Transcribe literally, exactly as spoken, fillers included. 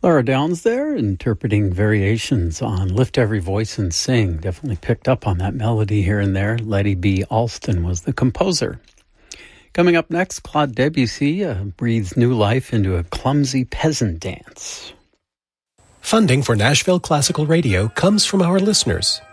Laura Downs there, interpreting variations on Lift Every Voice and Sing. Definitely picked up on that melody here and there. Letty B. Alston was the composer. Coming up next, Claude Debussy uh, breathes new life into a clumsy peasant dance. Funding for Nashville Classical Radio comes from our listeners